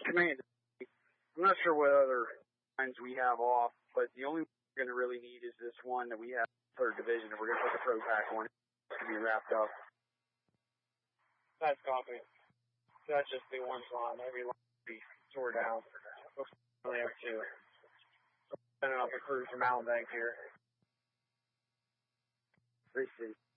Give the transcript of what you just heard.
Command. I'm not sure what other lines we have off, but the only one we're going to really need is this one that we have in 3rd Division, and we're going to put the Pro Pack on it to be wrapped up. That's copy. So that's just the one line. Every line will be tore down. Only have 2. So sending up a crew from Allenbank here. Appreciate it.